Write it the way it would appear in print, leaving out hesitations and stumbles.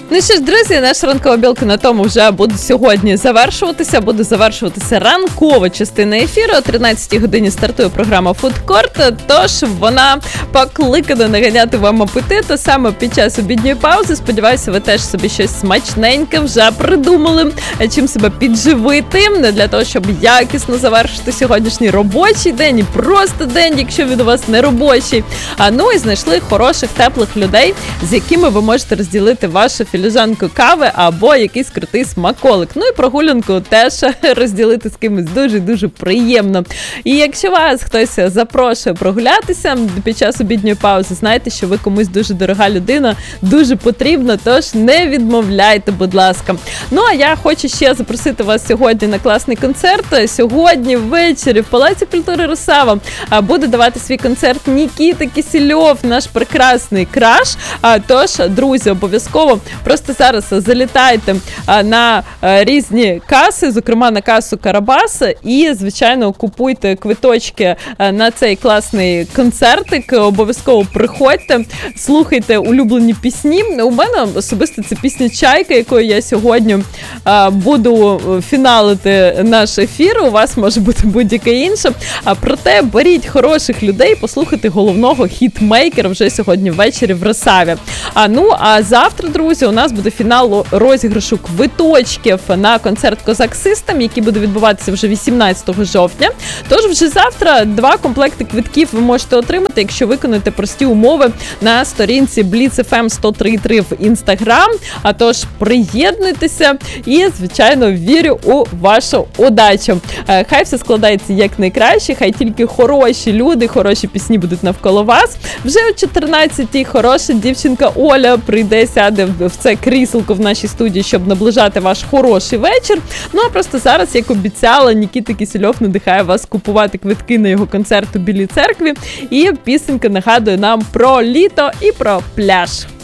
Ну що ж, друзі, наша ранкова білка на тому вже буде сьогодні завершуватися. Буде завершуватися ранкова частина ефіру. О 13-й годині стартує програма Food Court, тож вона покликана наганяти вам апетит саме під час обідньої паузи. Сподіваюся, ви теж собі щось смачненьке вже придумали, чим себе підживити, для того, щоб якісно завершити сьогоднішній робочий день і просто день, якщо він у вас не робочий. Ну і знайшли хороших, теплих людей, з якими ви можете розділити вашу філіжанку кави або якийсь крутий смаколик. Ну і прогулянку теж розділити з кимось дуже-дуже приємно. І якщо вас хтось запрошує прогулятися під час обідньої паузи, знайте, що ви комусь дуже дорога людина, дуже потрібна, тож не відмовляйте, будь ласка. Ну а я хочу ще запросити вас сьогодні на класний концерт. Сьогодні ввечері в Палаці культури Росава буде давати свій концерт Нікіта Кісельов, наш прекрасний краш. Тож, друзі, обов'язково просто зараз залітайте на різні каси, зокрема на касу Карабас, і, звичайно, купуйте квиточки на цей класний концертик. Обов'язково приходьте, слухайте улюблені пісні. У мене особисто це пісня «Чайка», якою я сьогодні буду фіналити наш ефір. У вас може бути будь-яка інша. Проте беріть хороших людей, послухайте головного хітмейкера вже сьогодні ввечері в Росаві. А завтра, друзі, у нас буде фінал розіграшу квиточків на концерт Козак Систем, який буде відбуватися вже 18 жовтня. Тож вже завтра 2 комплекти квитків ви можете отримати, якщо виконаєте прості умови на сторінці Blitz FM 103.3 в Instagram. Тож приєднуйтеся і, звичайно, вірю у вашу удачу. Хай все складається як найкраще, хай тільки хороші люди, хороші пісні будуть навколо вас. Вже о 14-й хороша дівчинка Оля прийде, сяде в це кріселко в нашій студії, щоб наближати ваш хороший вечір. Ну а просто зараз, як обіцяла, Нікіта Кісельов надихає вас купувати квитки на його концерт у Білій церкві. І пісенька нагадує нам про літо і про пляж.